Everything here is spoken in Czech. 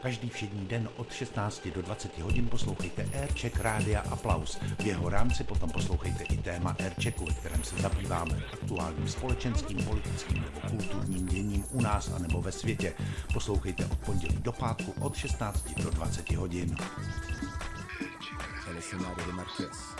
Každý všední den od 16 do 20 hodin poslouchejte Aircheck Rádia Aplaus. V jeho rámci potom poslouchejte i téma Airchecku, ve kterém se zabýváme aktuálním společenským, politickým nebo kulturním děním u nás anebo ve světě. Poslouchejte od pondělí do pátku od 16 do 20 hodin. El escenario de Marqués.